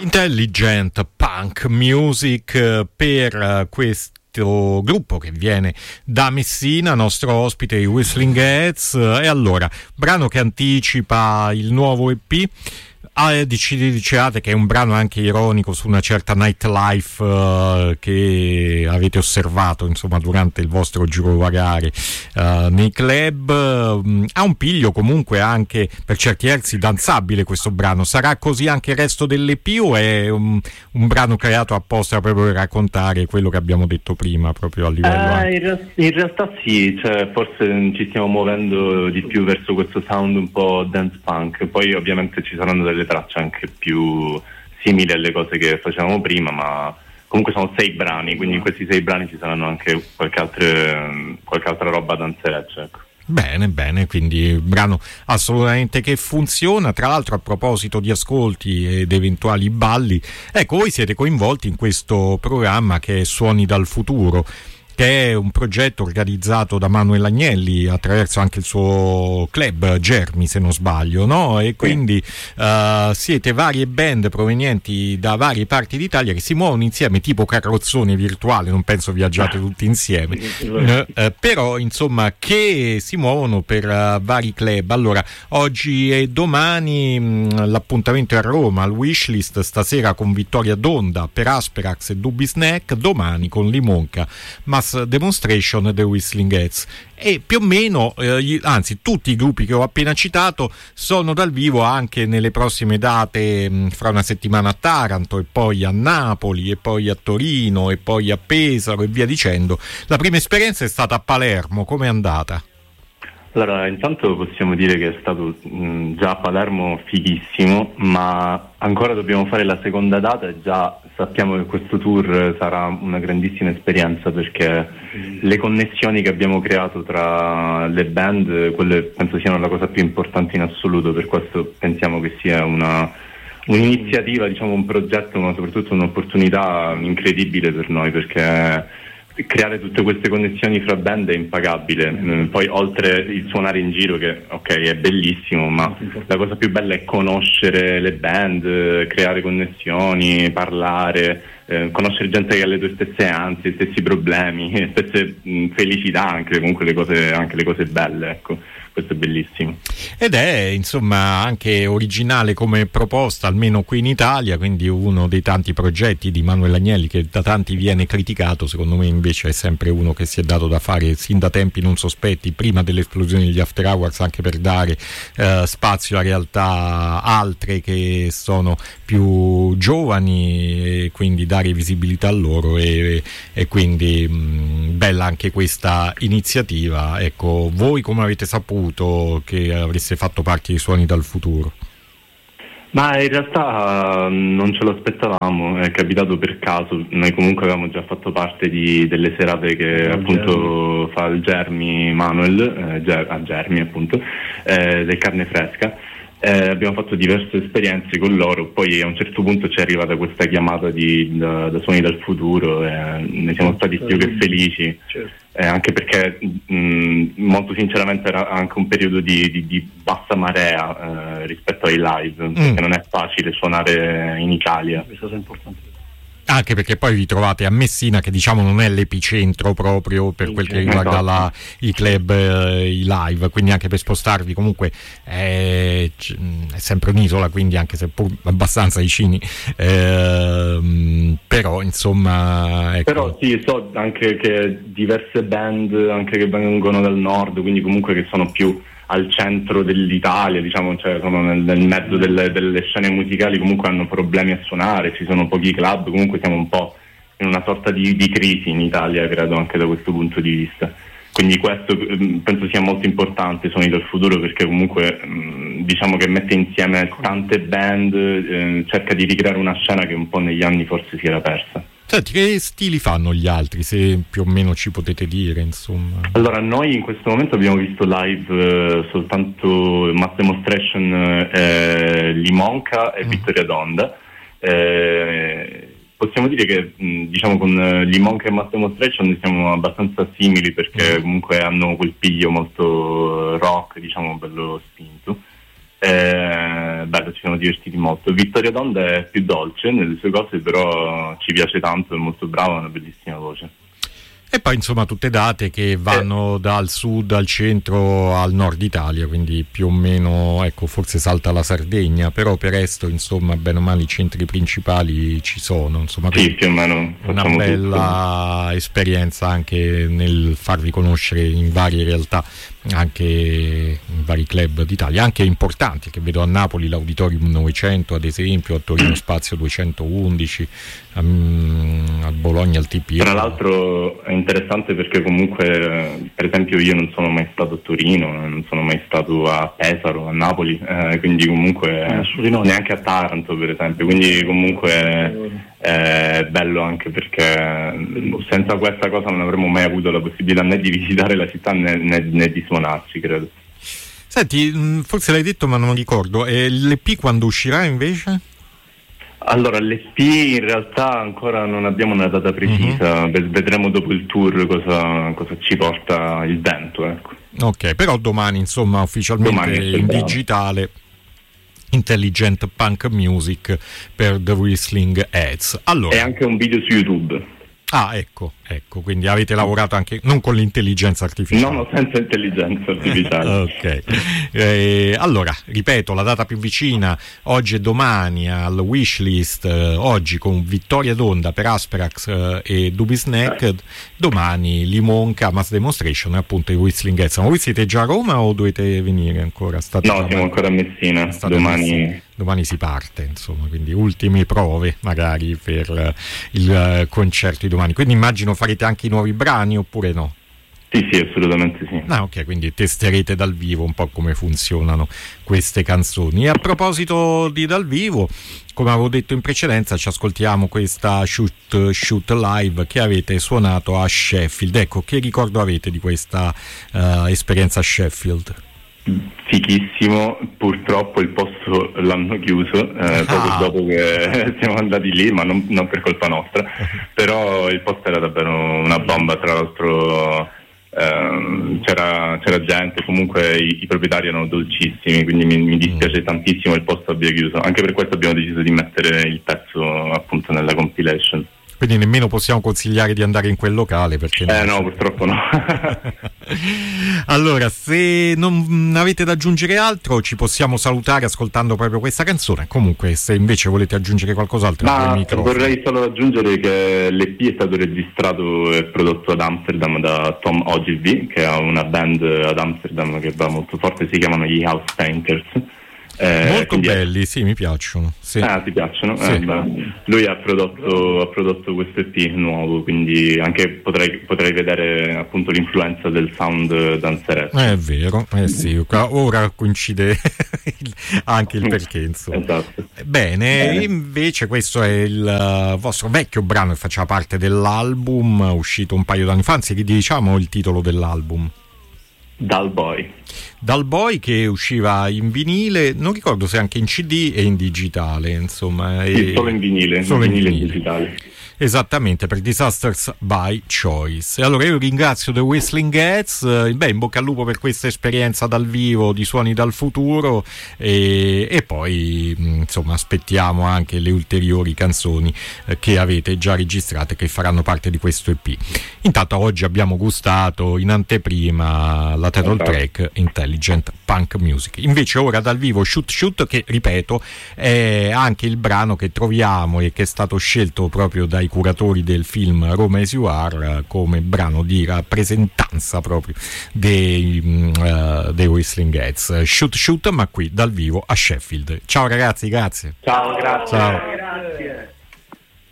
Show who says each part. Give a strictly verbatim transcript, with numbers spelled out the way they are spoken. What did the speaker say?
Speaker 1: Intelligent punk music per questo gruppo che viene da Messina, nostro ospite i Whistling Heads. E allora, brano che anticipa il nuovo E P. Ah, dicevate che è un brano anche ironico su una certa nightlife uh, che avete osservato insomma durante il vostro girovagare uh, nei club. Uh, ha un piglio comunque anche per certi versi danzabile questo brano. Sarà così anche il resto dell'E P o è un, un brano creato apposta proprio per raccontare quello che abbiamo detto prima proprio a livello
Speaker 2: eh, in, re- in realtà sì, cioè, forse ci stiamo muovendo di più verso questo sound un po' dance punk. Poi ovviamente ci saranno delle tracce anche più simili alle cose che facevamo prima, ma comunque sono sei brani, quindi in questi sei brani ci saranno anche qualche, altre, qualche altra roba danzereccia, ecco.
Speaker 1: Bene, bene, quindi brano assolutamente che funziona. Tra l'altro, a proposito di ascolti ed eventuali balli, ecco, voi siete coinvolti in questo programma che è Suoni dal Futuro, che è un progetto organizzato da Manuel Agnelli attraverso anche il suo club Germi, se non sbaglio, no? E quindi uh, siete varie band provenienti da varie parti d'Italia che si muovono insieme, tipo carrozzone virtuale, non penso viaggiate tutti insieme, uh, uh, però insomma che si muovono per uh, vari club. Allora, oggi e domani mh, l'appuntamento è a Roma, al Wishlist, stasera con Vittoria Donda per Asperax e Dubi Snack, domani con Limonca, Mass Demonstration e The Whistling Heads. E più o meno eh, gli, anzi tutti i gruppi che ho appena citato sono dal vivo anche nelle prossime date, mh, fra una settimana a Taranto e poi a Napoli e poi a Torino e poi a Pesaro e via dicendo. La prima esperienza è stata a Palermo, com'è andata?
Speaker 2: Allora, intanto possiamo dire che è stato mh, già a Palermo fighissimo, ma ancora dobbiamo fare la seconda data e già sappiamo che questo tour sarà una grandissima esperienza, perché le connessioni che abbiamo creato tra le band, quelle penso siano la cosa più importante in assoluto. Per questo pensiamo che sia una un'iniziativa, diciamo un progetto, ma soprattutto un'opportunità incredibile per noi, perché creare tutte queste connessioni fra band è impagabile. Poi oltre il suonare in giro, che ok è bellissimo, ma la cosa più bella è conoscere le band, creare connessioni, parlare, eh, conoscere gente che ha le tue stesse ansie, i stessi problemi, le stesse mh, felicità, anche comunque le cose, anche le cose belle, ecco. Questo è bellissimo.
Speaker 1: Ed è insomma anche originale come proposta, almeno qui in Italia, quindi uno dei tanti progetti di Manuel Agnelli che da tanti viene criticato. Secondo me invece è sempre uno che si è dato da fare sin da tempi non sospetti, prima dell'esplosione degli After Hours, anche per dare eh, spazio a realtà altre che sono più giovani e quindi dare visibilità a loro, e, e quindi mh, bella anche questa iniziativa. Ecco, voi come avete saputo che avreste fatto parte di Suoni dal Futuro?
Speaker 2: Ma in realtà non ce lo aspettavamo, è capitato per caso. Noi comunque avevamo già fatto parte di, delle serate che il appunto Germi. fa il Germi Manuel, eh, Ger- a Germi appunto, eh, del Carne Fresca. Eh, abbiamo fatto diverse esperienze con loro, poi a un certo punto ci è arrivata questa chiamata di, da, da Suoni dal Futuro, e ne siamo stati più che felici, certo. eh, anche perché mh, molto sinceramente era anche un periodo di, di, di bassa marea eh, rispetto ai live, mm. perché non è facile suonare in Italia. Questo è importante.
Speaker 1: Anche perché poi vi trovate a Messina, che diciamo non è l'epicentro proprio per quel che riguarda la, i club, eh, i live, quindi anche per spostarvi comunque è, è sempre un'isola, quindi anche se pur abbastanza vicini, eh, però insomma ecco.
Speaker 2: Però sì, so anche che diverse band anche che vengono dal nord, quindi comunque che sono più al centro dell'Italia, diciamo, cioè sono nel, nel mezzo delle, delle scene musicali, comunque hanno problemi a suonare, ci sono pochi club, comunque siamo un po' in una sorta di, di crisi in Italia, credo, anche da questo punto di vista. Quindi questo penso sia molto importante, Suoni dal Futuro, perché comunque diciamo che mette insieme tante band, eh, cerca di ricreare una scena che un po' negli anni forse si era persa.
Speaker 1: Senti, che stili fanno gli altri, se più o meno ci potete dire, insomma?
Speaker 2: Allora, noi in questo momento abbiamo visto live eh, soltanto Mass Demonstration, eh, Limonca e mm. Vittoria Donda. Eh, possiamo dire che mh, diciamo con eh, Limonca e Mass Demonstration siamo abbastanza simili, perché mm. comunque hanno quel piglio molto rock, diciamo bello spinto. Eh, bello, ci siamo divertiti molto. Vittoria Donda è più dolce nelle sue cose, però ci piace tanto, è molto brava, ha una bellissima voce.
Speaker 1: E poi insomma tutte date che vanno eh. dal sud al centro al nord Italia, quindi più o meno, ecco, forse salta la Sardegna, però per resto insomma bene o male i centri principali ci sono, insomma,
Speaker 2: sì, più o meno
Speaker 1: una bella tutto. Esperienza anche nel farvi conoscere in varie realtà, anche in vari club d'Italia, anche importanti, che vedo a Napoli l'Auditorium novecento ad esempio, a Torino Spazio duecentoundici, a, a Bologna il T P.
Speaker 2: Tra l'altro è interessante perché comunque per esempio io non sono mai stato a Torino, non sono mai stato a Pesaro, a Napoli, eh, quindi comunque eh, neanche a Taranto per esempio, quindi comunque è bello anche perché senza questa cosa non avremmo mai avuto la possibilità né di visitare la città né, né, né di suonarci, credo.
Speaker 1: Senti, forse l'hai detto ma non ricordo, e l'E P quando uscirà invece?
Speaker 2: Allora, l'E P in realtà ancora non abbiamo una data precisa, uh-huh. vedremo dopo il tour cosa, cosa ci porta il vento, ecco.
Speaker 1: Ok, però domani insomma ufficialmente domani in digitale Intelligent Punk Music per The Whistling Heads. Allora,
Speaker 2: e anche un video su YouTube.
Speaker 1: Ah, ecco, ecco, quindi avete lavorato anche non con l'intelligenza artificiale.
Speaker 2: No, no, senza intelligenza artificiale.
Speaker 1: Ok. Eh, allora, ripeto, la data più vicina oggi e domani al Wishlist, eh, oggi con Vittoria Donda per Asperax eh, e Dubis Naked, domani Limonca, Mass Demonstration e appunto i Whistling Heads. Ma voi siete già a Roma o dovete venire ancora? State
Speaker 2: no, siamo ancora a Messina, domani...
Speaker 1: A Messina. Domani si parte, insomma, quindi ultime prove magari per il concerto di domani. Quindi immagino farete anche i nuovi brani oppure no?
Speaker 2: Sì, sì, assolutamente sì.
Speaker 1: Ah, ok, quindi testerete dal vivo un po' come funzionano queste canzoni. E a proposito di dal vivo, come avevo detto in precedenza, ci ascoltiamo questa Shoot Shoot Live che avete suonato a Sheffield. Ecco, che ricordo avete di questa uh, esperienza a Sheffield?
Speaker 2: Fichissimo, purtroppo il posto l'hanno chiuso eh, proprio ah. dopo che siamo andati lì, ma non, non per colpa nostra, però il posto era davvero una bomba, tra l'altro eh, c'era, c'era gente, comunque i, i proprietari erano dolcissimi, quindi mi, mi dispiace mm. tantissimo il posto abbia chiuso, anche per questo abbiamo deciso di mettere il pezzo appunto nella compilation.
Speaker 1: Quindi nemmeno possiamo consigliare di andare in quel locale perché
Speaker 2: eh no, purtroppo no.
Speaker 1: Allora, se non avete da aggiungere altro ci possiamo salutare ascoltando proprio questa canzone. Comunque se invece volete aggiungere qualcos'altro,
Speaker 2: ma vorrei solo aggiungere che l'E P è stato registrato e prodotto ad Amsterdam da Tom Ogilvy, che ha una band ad Amsterdam che va molto forte, si chiamano gli House Painters.
Speaker 1: Eh, molto belli, è... sì, mi piacciono. Sì.
Speaker 2: Ah, ti piacciono?
Speaker 1: Sì.
Speaker 2: Eh, lui ha prodotto, ha prodotto questo E P nuovo, quindi anche potrei, potrei vedere appunto l'influenza del sound danzeresco.
Speaker 1: È vero, eh sì, ora coincide anche il perché, insomma.
Speaker 2: Esatto.
Speaker 1: Bene, Bene, invece questo è il vostro vecchio brano che faceva parte dell'album uscito un paio d'anni fa, anzi diciamo il titolo dell'album.
Speaker 2: Dal Boy.
Speaker 1: Dal Boy, che usciva in vinile, non ricordo se anche in C D e in digitale, insomma.
Speaker 2: Sì, e... solo in vinile,
Speaker 1: solo
Speaker 2: in vinile
Speaker 1: in vinile.
Speaker 2: E digitale.
Speaker 1: Esattamente, per Disasters by Choice. E allora io ringrazio The Whistling Heads, beh, in bocca al lupo per questa esperienza dal vivo di Suoni dal Futuro e, e poi insomma aspettiamo anche le ulteriori canzoni eh, che avete già registrate che faranno parte di questo E P. Intanto oggi abbiamo gustato in anteprima la title track Intelligent Punk Music. Invece ora dal vivo Shoot Shoot, che ripeto è anche il brano che troviamo e che è stato scelto proprio dai curatori del film Roma As You Are come brano di rappresentanza proprio dei, uh, dei Whistling Heads. Shoot Shoot, ma qui dal vivo a Sheffield. Ciao ragazzi, grazie.
Speaker 2: Ciao, grazie.
Speaker 1: Ciao.
Speaker 2: Grazie.